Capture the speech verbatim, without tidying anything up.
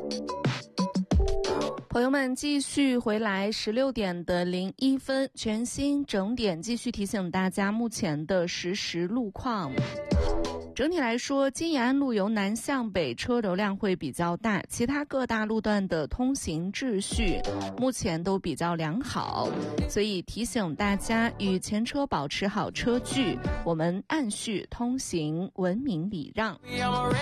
朋友们，继续回来十六点的零一分，全新整点继续提醒大家目前的实时路况。整体来说，金延安路由南向北车流量会比较大，其他各大路段的通行秩序目前都比较良好，所以提醒大家与前车保持好车距，我们按序通行，文明礼让。